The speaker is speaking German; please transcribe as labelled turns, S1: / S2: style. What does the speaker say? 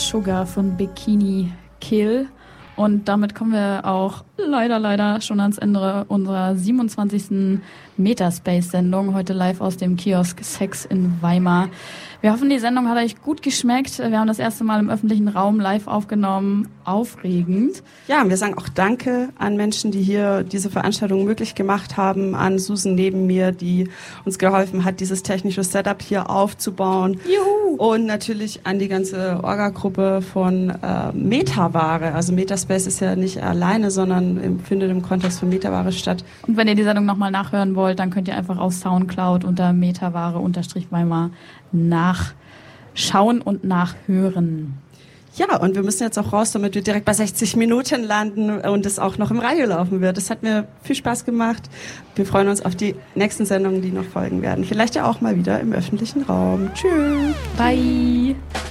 S1: Sugar von Bikini Kill. Und damit kommen wir auch leider schon ans Ende unserer 27. Metaspace-Sendung. Heute live aus dem Kiosk Sex in Weimar. Wir hoffen, die Sendung hat euch gut geschmeckt. Wir haben das erste Mal im öffentlichen Raum live aufgenommen. Aufregend.
S2: Ja, und wir sagen auch Danke an Menschen, die hier diese Veranstaltung möglich gemacht haben. An Susan neben mir, die uns geholfen hat, dieses technische Setup hier aufzubauen.
S1: Juhu!
S2: Und natürlich an die ganze Orga-Gruppe von Metaware. Also Metaspace ist ja nicht alleine, sondern findet im Kontext von Metaware statt.
S1: Und wenn ihr die Sendung nochmal nachhören wollt, dann könnt ihr einfach auf Soundcloud unter Metaware_Weimar nachschauen und nachhören.
S2: Ja, und wir müssen jetzt auch raus, damit wir direkt bei 60 Minuten landen und es auch noch im Radio laufen wird. Das hat mir viel Spaß gemacht. Wir freuen uns auf die nächsten Sendungen, die noch folgen werden. Vielleicht ja auch mal wieder im öffentlichen Raum. Tschüss.
S1: Bye.